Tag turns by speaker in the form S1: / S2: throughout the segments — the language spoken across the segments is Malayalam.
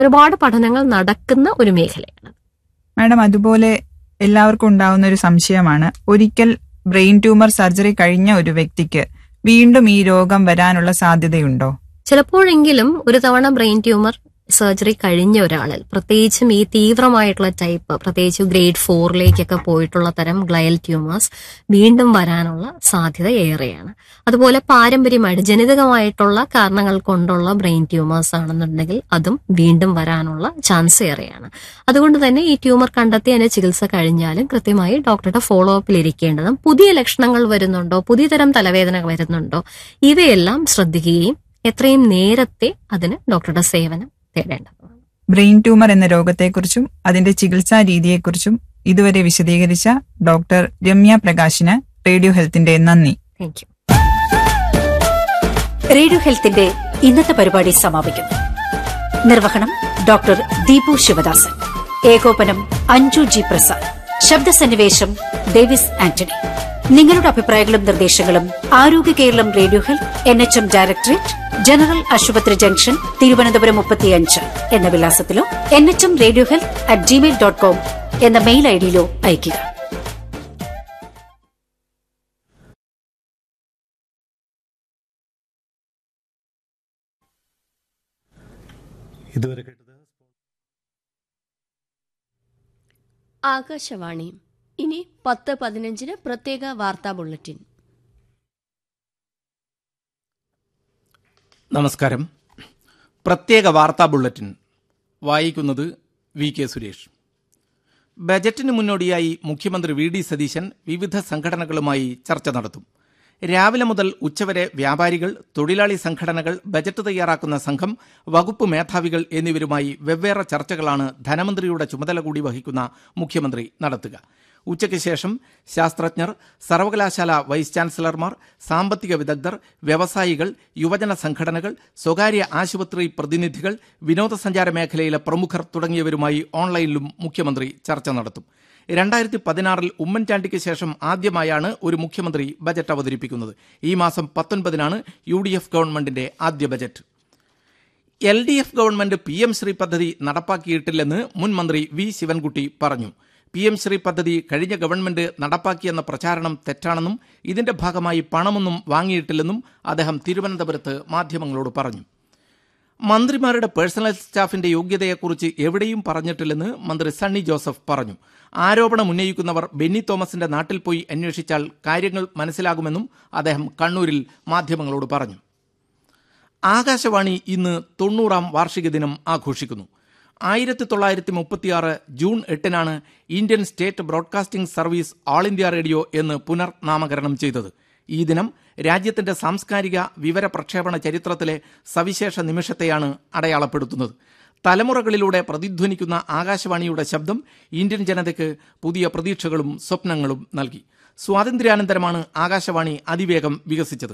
S1: ഒരുപാട് പഠനങ്ങൾ നടക്കുന്ന ഒരു മേഖലയാണ്.
S2: മാഡം, അതുപോലെ എല്ലാവർക്കും ഉണ്ടാവുന്ന ഒരു സംശയമാണ്, ഒരിക്കൽ ബ്രെയിൻ ട്യൂമർ സർജറി കഴിഞ്ഞ ഒരു വ്യക്തിക്ക് വീണ്ടും ഈ രോഗം വരാനുള്ള സാധ്യതയുണ്ടോ?
S1: ചിലപ്പോഴെങ്കിലും ഒരു തവണ ബ്രെയിൻ ട്യൂമർ സർജറി കഴിഞ്ഞ ഒരാളിൽ, പ്രത്യേകിച്ചും ഈ തീവ്രമായിട്ടുള്ള ടൈപ്പ്, പ്രത്യേകിച്ച് ഗ്രേഡ് 4 പോയിട്ടുള്ള തരം ഗ്ലയൽ ട്യൂമേഴ്സ് വീണ്ടും വരാനുള്ള സാധ്യത ഏറെയാണ്. അതുപോലെ പാരമ്പര്യമായിട്ട് ജനിതകമായിട്ടുള്ള കാരണങ്ങൾ കൊണ്ടുള്ള ബ്രെയിൻ ട്യൂമേഴ്സ് ആണെന്നുണ്ടെങ്കിൽ അതും വീണ്ടും വരാനുള്ള ചാൻസ് ഏറെയാണ്. അതുകൊണ്ട് തന്നെ ഈ ട്യൂമർ കണ്ടെത്തി അതിന്റെ ചികിത്സ കഴിഞ്ഞാലും കൃത്യമായി ഡോക്ടറുടെ ഫോളോ അപ്പിൽ ഇരിക്കേണ്ടതും, പുതിയ ലക്ഷണങ്ങൾ വരുന്നുണ്ടോ, പുതിയ തരം തലവേദന വരുന്നുണ്ടോ, ഇവയെല്ലാം ശ്രദ്ധിക്കുകയും എത്രയും നേരത്തെ അതിന് ഡോക്ടറുടെ സേവനം തേടേണ്ടതാണ്.
S2: ബ്രെയിൻ ട്യൂമർ എന്ന രോഗത്തെക്കുറിച്ചും അതിന്റെ ചികിത്സാ രീതിയെക്കുറിച്ചും ഇതുവരെ വിശദീകരിച്ച ഡോക്ടർ രമ്യ പ്രകാശിന് റേഡിയോ ഹെൽത്തിന്റെ നന്ദി.
S1: Thank you.
S3: റേഡിയോ ഹെൽത്തിന്റെ ഇന്നത്തെ പരിപാടി സമാപിക്കുന്നു. നിർവഹണം ഡോക്ടർ ദീപു ശിവദാസൻ, ഏകോപനം അഞ്ജു ജി പ്രസാദ്, ശബ്ദസന്നിവേശം ഡേവിസ് ആന്റണി. നിങ്ങളുടെ അഭിപ്രായങ്ങളും നിർദ്ദേശങ്ങളും ആരോഗ്യ Keralam radio health NHM directorate, general ആശുപത്രി ജംഗ്ഷൻ, തിരുവനന്തപുരം 35 എന്ന വിലാസത്തിലോ NHM റേഡിയോ health@gmail.com എന്ന മെയിൽ ഐഡിയിലോ അയയ്ക്കുക.
S4: ഇതുവരെ കേട്ടത്
S5: ആകാശവാണി. ഇനി 10:15 പ്രത്യേക വാർത്താ ബുള്ളറ്റിൻ.
S6: നമസ്കാരം. പ്രത്യേക വാർത്താ ബുള്ളറ്റിൻ വായിക്കുന്നത് VK സുരേഷ്. ബജറ്റിന് മുന്നോടിയായി മുഖ്യമന്ത്രി VD സതീശൻ വിവിധ സംഘടനകളുമായി ചർച്ച നടത്തും. രാവിലെ മുതൽ ഉച്ചവരെ വ്യാപാരികൾ, തൊഴിലാളി സംഘടനകൾ, ബജറ്റ് തയ്യാറാക്കുന്ന സംഘം, വകുപ്പ് മേധാവികൾ എന്നിവരുമായി വെവ്വേറെ ചർച്ചകളാണ് ധനമന്ത്രിയുടെ ചുമതല കൂടി വഹിക്കുന്ന മുഖ്യമന്ത്രി നടത്തുക. ഉച്ചയ്ക്ക് ശേഷം ശാസ്ത്രജ്ഞർ, സർവകലാശാല വൈസ് ചാൻസലർമാർ, സാമ്പത്തിക വിദഗ്ധർ, വ്യവസായികൾ, യുവജന സംഘടനകൾ, സ്വകാര്യ ആശുപത്രി പ്രതിനിധികൾ, വിനോദസഞ്ചാര മേഖലയിലെ പ്രമുഖർ തുടങ്ങിയവരുമായി ഓൺലൈനിലും മുഖ്യമന്ത്രി ചർച്ച നടത്തും. 2016 ഉമ്മൻചാണ്ടിക്ക് ശേഷം ആദ്യമായാണ് ഒരു മുഖ്യമന്ത്രി ബജറ്റ് അവതരിപ്പിക്കുന്നത്. ഈ മാസം 19 UDF ഗവൺമെന്റിന്റെ ആദ്യ budget. LDF government PM Shri പദ്ധതി നടപ്പാക്കിയിട്ടില്ലെന്ന് മുൻ മന്ത്രി V ശിവൻകുട്ടി പറഞ്ഞു. PM ശ്രീ പദ്ധതി കഴിഞ്ഞ ഗവൺമെന്റ് നടപ്പാക്കിയെന്ന പ്രചാരണം തെറ്റാണെന്നും ഇതിന്റെ ഭാഗമായി പണമൊന്നും വാങ്ങിയിട്ടില്ലെന്നും അദ്ദേഹം തിരുവനന്തപുരത്ത് മാധ്യമങ്ങളോട് പറഞ്ഞു. മന്ത്രിമാരുടെ പേഴ്സണൽ സ്റ്റാഫിന്റെ യോഗ്യതയെക്കുറിച്ച് എവിടെയും പറഞ്ഞിട്ടില്ലെന്ന് മന്ത്രി സണ്ണി ജോസഫ് പറഞ്ഞു. ആരോപണം ഉന്നയിക്കുന്നവർ ബെന്നി തോമസിന്റെ നാട്ടിൽ പോയി അന്വേഷിച്ചാൽ കാര്യങ്ങൾ മനസ്സിലാകുമെന്നും അദ്ദേഹം കണ്ണൂരിൽ മാധ്യമങ്ങളോട് പറഞ്ഞു. ആകാശവാണി ഇന്ന് 90ാം വാർഷിക ദിനം ആഘോഷിക്കുന്നു. 1936 June 8 Indian state broadcasting service all India radio എന്ന് പുനർനാമകരണം ചെയ്തത്. ഈ ദിനം രാജ്യത്തിന്റെ സാംസ്കാരിക വിവര പ്രക്ഷേപണ ചരിത്രത്തിലെ സവിശേഷ നിമിഷത്തെയാണ് അടയാളപ്പെടുത്തുന്നത്. തലമുറകളിലൂടെ പ്രതിധ്വനിക്കുന്ന ആകാശവാണിയുടെ ശബ്ദം ഇന്ത്യൻ ജനതയ്ക്ക് പുതിയ പ്രതീക്ഷകളും സ്വപ്നങ്ങളും നൽകി. സ്വാതന്ത്ര്യാനന്തരമാണ് ആകാശവാണി അതിവേഗം വികസിച്ചത്.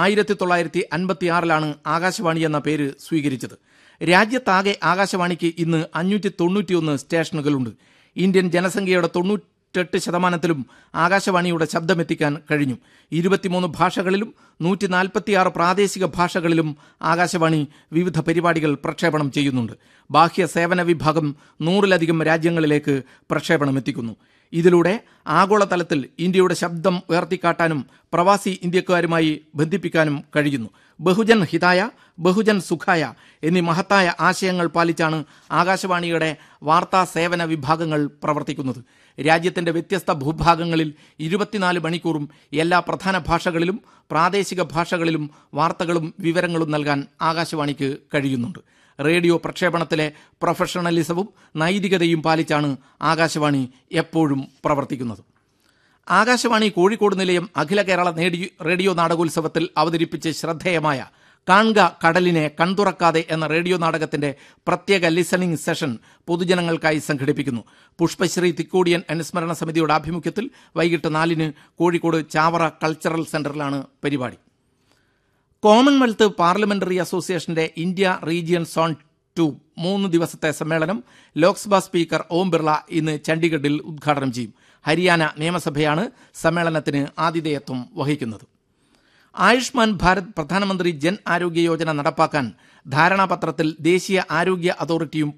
S6: 1956 ആകാശവാണി എന്ന പേര് സ്വീകരിച്ചത്. രാജ്യത്താകെ ആകാശവാണിക്ക് ഇന്ന് 591 സ്റ്റേഷനുകളുണ്ട്. ഇന്ത്യൻ ജനസംഖ്യയുടെ 98% ആകാശവാണിയുടെ ശബ്ദമെത്തിക്കാൻ കഴിഞ്ഞു. 23 ഭാഷകളിലും 146 പ്രാദേശിക ഭാഷകളിലും ആകാശവാണി വിവിധ പരിപാടികൾ പ്രക്ഷേപണം ചെയ്യുന്നുണ്ട്. ബാഹ്യ സേവന വിഭാഗം 100-ലധികം രാജ്യങ്ങളിലേക്ക് പ്രക്ഷേപണം എത്തിക്കുന്നു. ഇതിലൂടെ ആഗോളതലത്തിൽ ഇന്ത്യയുടെ ശബ്ദം ഉയർത്തിക്കാട്ടാനും പ്രവാസി ഇന്ത്യക്കാരുമായി ബന്ധിപ്പിക്കാനും കഴിയുന്നു. ബഹുജൻ ഹിതായ, ബഹുജൻ സുഖായ എന്നീ മഹത്തായ ആശയങ്ങൾ പാലിച്ചാണ് ആകാശവാണിയുടെ വാർത്താ സേവന വിഭാഗങ്ങൾ പ്രവർത്തിക്കുന്നത്. രാജ്യത്തിന്റെ വ്യത്യസ്ത ഭൂഭാഗങ്ങളിൽ 24 മണിക്കൂറും എല്ലാ പ്രധാന ഭാഷകളിലും പ്രാദേശിക ഭാഷകളിലും വാർത്തകളും വിവരങ്ങളും നൽകാൻ ആകാശവാണിക്ക് കഴിയുന്നുണ്ട്. റേഡിയോ പ്രക്ഷേപണത്തിലെ പ്രൊഫഷണലിസവും നൈതികതയും പാലിച്ചാണ് ആകാശവാണി എപ്പോഴും പ്രവർത്തിക്കുന്നത്. ആകാശവാണി കോഴിക്കോട് നിലയം അഖില കേരള റേഡിയോ നാടകോത്സവത്തിൽ അവതരിപ്പിച്ച് ശ്രദ്ധേയമായ കാൺക കടലിനെ കൺതുറക്കാതെ എന്ന റേഡിയോ നാടകത്തിന്റെ പ്രത്യേക ലിസണിംഗ് സെഷൻ പൊതുജനങ്ങൾക്കായി സംഘടിപ്പിക്കുന്നു. പുഷ്പശ്രീ തിക്കോടിയൻ അനുസ്മരണ സമിതിയുടെ ആഭിമുഖ്യത്തിൽ വൈകിട്ട് 4 കോഴിക്കോട് ചാവറ കൾച്ചറൽ സെന്ററിലാണ് പരിപാടി. കോമൺവെൽത്ത് പാർലമെന്ററി അസോസിയേഷന്റെ ഇന്ത്യ റീജിയൻ സോൺ 2 3 ദിവസത്തെ സമ്മേളനം ലോക്സഭാ സ്പീക്കർ ഓം ബിർള ഇന്ന് ചണ്ഡീഗഡിൽ ഉദ്ഘാടനം ചെയ്യും. ഹരിയാന നിയമസഭയാണ് സമ്മേളനത്തിന് ആതിഥേയത്വം വഹിക്കുന്നത്. ആയുഷ്മാൻ ഭാരത് പ്രധാനമന്ത്രി ജൻ ആരോഗ്യ യോജന നടപ്പാക്കാൻ ധാരണാപത്രത്തിൽ ദേശീയ ആരോഗ്യ അതോറിറ്റിയും